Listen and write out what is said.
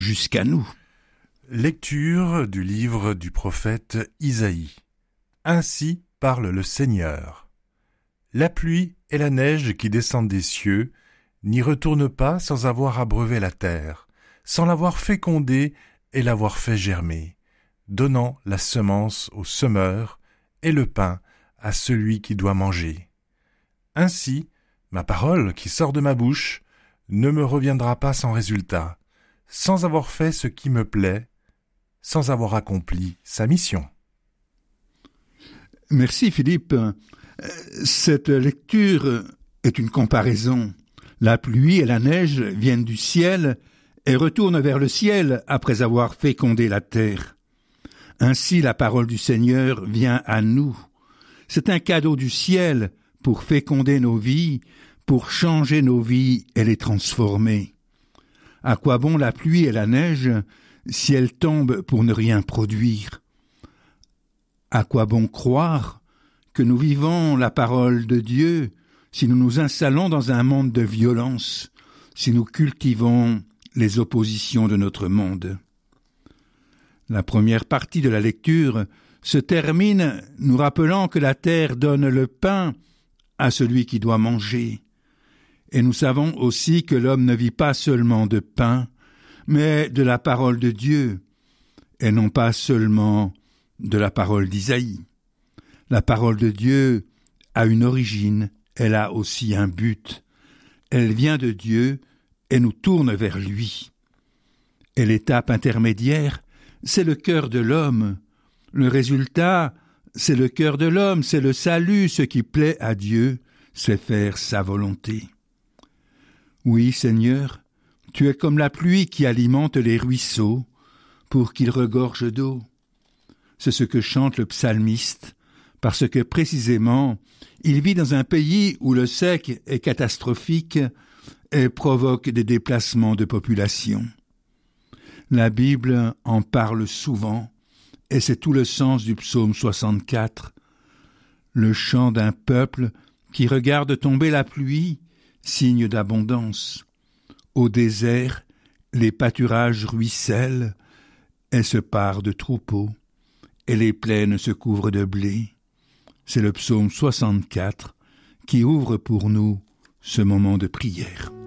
jusqu'à nous. Lecture du livre du prophète Isaïe. Ainsi parle le Seigneur. La pluie et la neige qui descendent des cieux n'y retournent pas sans avoir abreuvé la terre, sans l'avoir fécondée et l'avoir fait germer, donnant la semence au semeur et le pain à celui qui doit manger. Ainsi, ma parole qui sort de ma bouche ne me reviendra pas sans résultat, sans avoir fait ce qui me plaît, sans avoir accompli sa mission. Merci Philippe. Cette lecture est une comparaison. La pluie et la neige viennent du ciel et retournent vers le ciel après avoir fécondé la terre. Ainsi la parole du Seigneur vient à nous. C'est un cadeau du ciel pour féconder nos vies, pour changer nos vies et les transformer. À quoi bon la pluie et la neige si elles tombent pour ne rien produire? À quoi bon croire que nous vivons la parole de Dieu si nous nous installons dans un monde de violence, si nous cultivons les oppositions de notre monde? La première partie de la lecture se termine nous rappelant que la terre donne le pain à celui qui doit manger. Et nous savons aussi que l'homme ne vit pas seulement de pain, mais de la parole de Dieu, et non pas seulement de la parole d'Isaïe. La parole de Dieu a une origine, elle a aussi un but. Elle vient de Dieu et nous tourne vers lui. Et l'étape intermédiaire, c'est le cœur de l'homme. Le résultat, c'est le cœur de l'homme, c'est le salut, ce qui plaît à Dieu, c'est faire sa volonté. Oui, Seigneur, tu es comme la pluie qui alimente les ruisseaux pour qu'ils regorgent d'eau. C'est ce que chante le psalmiste, parce que précisément, il vit dans un pays où le sec est catastrophique et provoque des déplacements de population. La Bible en parle souvent, et c'est tout le sens du psaume 64, le chant d'un peuple qui regarde tomber la pluie, signe d'abondance. Au désert, les pâturages ruissellent et se parent de troupeaux, et les plaines se couvrent de blé. C'est le psaume 64 qui ouvre pour nous ce moment de prière.